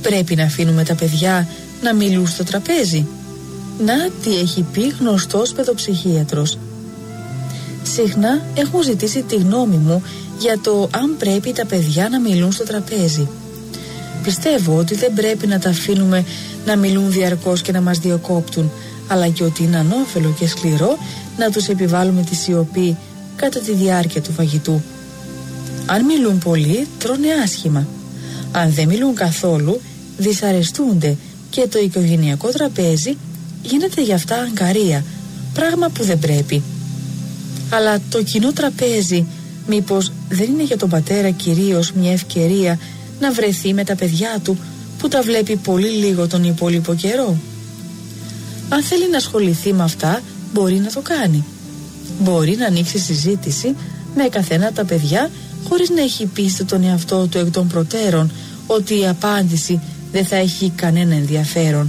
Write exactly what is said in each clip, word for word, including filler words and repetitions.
πρέπει να αφήνουμε τα παιδιά να μιλούν στο τραπέζι? Να τι έχει πει γνωστός παιδοψυχίατρος. Συχνά έχουν ζητήσει τη γνώμη μου για το αν πρέπει τα παιδιά να μιλούν στο τραπέζι. Πιστεύω ότι δεν πρέπει να τα αφήνουμε να μιλούν διαρκώς και να μας διακόπτουν, αλλά και ότι είναι ανώφελο και σκληρό να τους επιβάλλουμε τη σιωπή κατά τη διάρκεια του φαγητού. Αν μιλούν πολύ, τρώνε άσχημα. Αν δεν μιλούν καθόλου, δυσαρεστούνται και το οικογενειακό τραπέζι γίνεται για αυτά αγκαρία, πράγμα που δεν πρέπει. Αλλά το κοινό τραπέζι μήπως δεν είναι για τον πατέρα κυρίως μια ευκαιρία να βρεθεί με τα παιδιά του που τα βλέπει πολύ λίγο τον υπόλοιπο καιρό? Αν θέλει να ασχοληθεί με αυτά, μπορεί να το κάνει. Μπορεί να ανοίξει συζήτηση με καθένα τα παιδιά χωρίς να έχει πείσει τον εαυτό του εκ των προτέρων ότι η απάντηση δεν θα έχει κανένα ενδιαφέρον.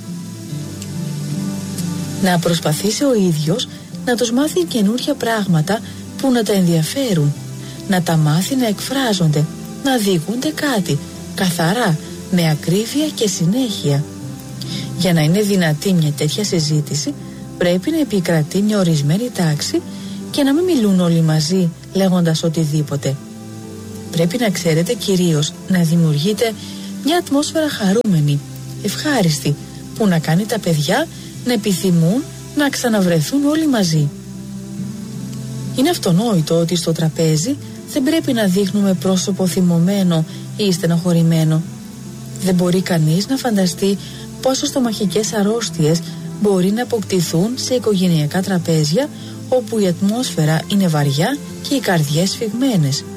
Να προσπαθήσει ο ίδιος να τους μάθει καινούργια πράγματα που να τα ενδιαφέρουν, να τα μάθει να εκφράζονται, να διηγούνται κάτι, καθαρά, με ακρίβεια και συνέχεια. Για να είναι δυνατή μια τέτοια συζήτηση, πρέπει να επικρατεί μια ορισμένη τάξη και να μην μιλούν όλοι μαζί λέγοντας οτιδήποτε. Πρέπει να ξέρετε κυρίως να δημιουργείτε μια ατμόσφαιρα χαρούμενη, ευχάριστη, που να κάνει τα παιδιά να επιθυμούν να ξαναβρεθούν όλοι μαζί. Είναι αυτονόητο ότι στο τραπέζι δεν πρέπει να δείχνουμε πρόσωπο θυμωμένο ή στενοχωρημένο. Δεν μπορεί κανείς να φανταστεί πόσο στομαχικές αρρώστιες μπορεί να αποκτηθούν σε οικογενειακά τραπέζια όπου η ατμόσφαιρα είναι βαριά και οι καρδιές σφιγμένες.